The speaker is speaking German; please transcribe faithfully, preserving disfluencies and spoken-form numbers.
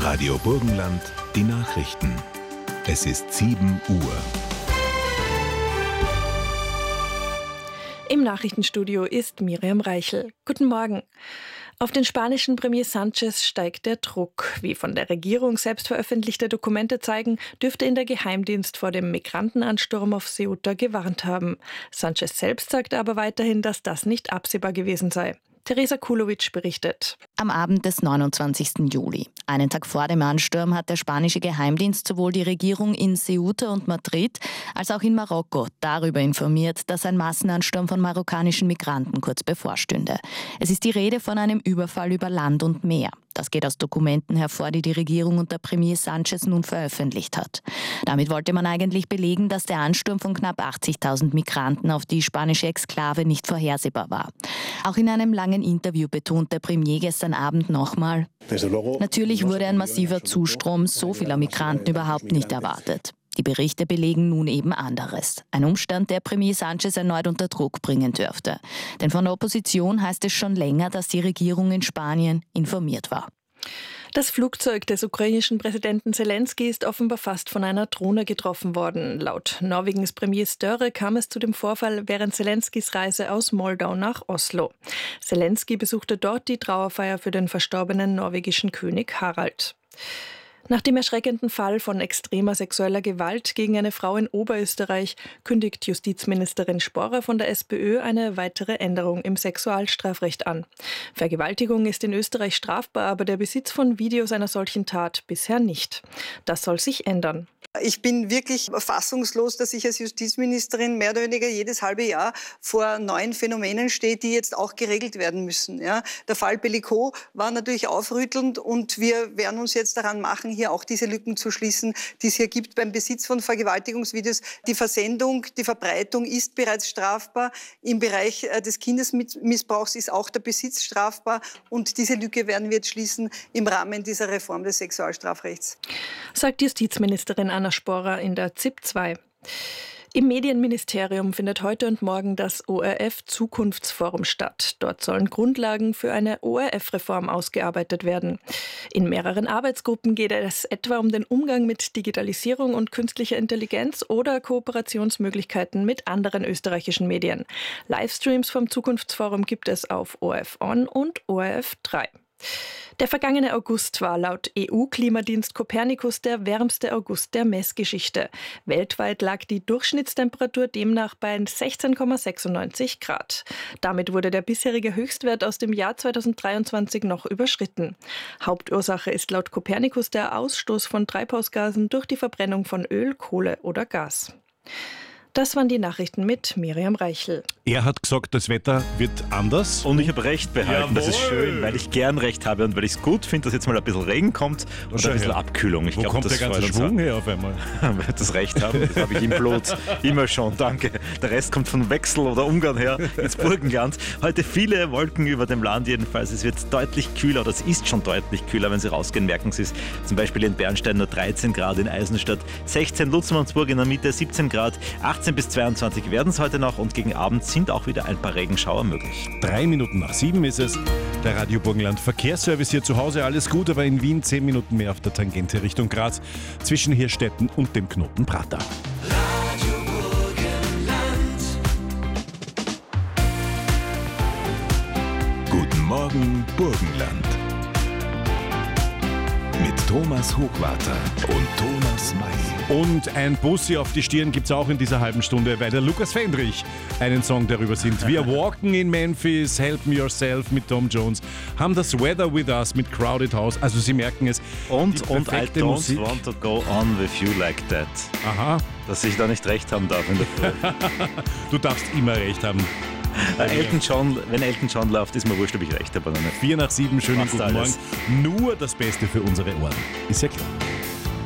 Radio Burgenland, die Nachrichten. Es ist sieben Uhr. Im Nachrichtenstudio ist Miriam Reichel. Guten Morgen. Auf den spanischen Premier Sánchez steigt der Druck. Wie von der Regierung selbst veröffentlichte Dokumente zeigen, dürfte ihn der Geheimdienst vor dem Migrantenansturm auf Ceuta gewarnt haben. Sánchez selbst sagte aber weiterhin, dass das nicht absehbar gewesen sei. Teresa Kulowitsch berichtet. Am Abend des neunundzwanzigsten Juli, einen Tag vor dem Ansturm, hat der spanische Geheimdienst sowohl die Regierung in Ceuta und Madrid als auch in Marokko darüber informiert, dass ein Massenansturm von marokkanischen Migranten kurz bevorstünde. Es ist die Rede von einem Überfall über Land und Meer. Das geht aus Dokumenten hervor, die die Regierung unter Premier Sánchez nun veröffentlicht hat. Damit wollte man eigentlich belegen, dass der Ansturm von knapp achtzigtausend Migranten auf die spanische Exklave nicht vorhersehbar war. Auch in einem langen Interview betont der Premier gestern Abend nochmal: Natürlich wurde ein massiver Zustrom so vieler Migranten überhaupt nicht erwartet. Die Berichte belegen nun eben anderes. Ein Umstand, der Premier Sánchez erneut unter Druck bringen dürfte. Denn von der Opposition heißt es schon länger, dass die Regierung in Spanien informiert war. Das Flugzeug des ukrainischen Präsidenten Zelensky ist offenbar fast von einer Drohne getroffen worden. Laut Norwegens Premier Støre kam es zu dem Vorfall während Zelenskys Reise aus Moldau nach Oslo. Zelensky besuchte dort die Trauerfeier für den verstorbenen norwegischen König Harald. Nach dem erschreckenden Fall von extremer sexueller Gewalt gegen eine Frau in Oberösterreich kündigt Justizministerin Sporrer von der SPÖ eine weitere Änderung im Sexualstrafrecht an. Vergewaltigung ist in Österreich strafbar, aber der Besitz von Videos einer solchen Tat bisher nicht. Das soll sich ändern. Ich bin wirklich fassungslos, dass ich als Justizministerin mehr oder weniger jedes halbe Jahr vor neuen Phänomenen stehe, die jetzt auch geregelt werden müssen. Ja, der Fall Bellico war natürlich aufrüttelnd und wir werden uns jetzt daran machen, hier auch diese Lücken zu schließen, die es hier gibt beim Besitz von Vergewaltigungsvideos. Die Versendung, die Verbreitung ist bereits strafbar. Im Bereich des Kindesmissbrauchs ist auch der Besitz strafbar und diese Lücke werden wir jetzt schließen im Rahmen dieser Reform des Sexualstrafrechts. Sagt Justizministerin Anna Sporrer in der Z I P zwei. Im Medienministerium findet heute und morgen das O R F-Zukunftsforum statt. Dort sollen Grundlagen für eine O R F-Reform ausgearbeitet werden. In mehreren Arbeitsgruppen geht es etwa um den Umgang mit Digitalisierung und künstlicher Intelligenz oder Kooperationsmöglichkeiten mit anderen österreichischen Medien. Livestreams vom Zukunftsforum gibt es auf O R F On und O R F drei. Der vergangene August war laut E U-Klimadienst Copernicus der wärmste August der Messgeschichte. Weltweit lag die Durchschnittstemperatur demnach bei sechzehn Komma sechsundneunzig Grad. Damit wurde der bisherige Höchstwert aus dem Jahr zweitausenddreiundzwanzig noch überschritten. Hauptursache ist laut Copernicus der Ausstoß von Treibhausgasen durch die Verbrennung von Öl, Kohle oder Gas. Das waren die Nachrichten mit Miriam Reichel. Er hat gesagt, das Wetter wird anders. Und ich habe Recht behalten. Jawohl. Das ist schön, weil ich gern Recht habe und weil ich es gut finde, dass jetzt mal ein bisschen Regen kommt und Schau ein bisschen her. Abkühlung. Ich Wo glaub, kommt das der ganze freut uns Schwung auch. her auf einmal? Weil das Recht haben, das habe ich im Blut. Immer schon, danke. Der Rest kommt von Wechsel oder Ungarn her ins Burgenland. Heute viele Wolken über dem Land jedenfalls. Es wird deutlich kühler, oder es ist schon deutlich kühler, wenn Sie rausgehen, merken Sie es. Zum Beispiel in Bernstein nur dreizehn Grad, in Eisenstadt sechzehn, Lutzmannsburg in der Mitte siebzehn Grad, achtzehn bis zweiundzwanzig werden es heute noch und gegen Abend sind auch wieder ein paar Regenschauer möglich. Drei Minuten nach sieben ist es. Der Radio Burgenland Verkehrsservice hier zu Hause. Alles gut, aber in Wien zehn Minuten mehr auf der Tangente Richtung Graz zwischen Hirstetten und dem Knoten Prater. Radio Burgenland. Guten Morgen, Burgenland. Mit Thomas Hochwarter und Thomas May. Und ein Bussi auf die Stirn gibt es auch in dieser halben Stunde, weil der Lukas Fendrich einen Song darüber singt. Wir walken in Memphis, Help Me Yourself mit Tom Jones, haben das Weather With Us mit Crowded House, also Sie merken es. Und, und I perfekte don't Musik. want to go on with you like that. Aha, Dass ich da nicht recht haben darf in der Früh. du darfst immer recht haben. Äh, Elton John, wenn Elton John läuft, ist mir wurscht, ob ich recht habe oder nicht. Vier nach sieben, schönen Passt guten alles. Morgen. Nur das Beste für unsere Ohren, ist ja klar.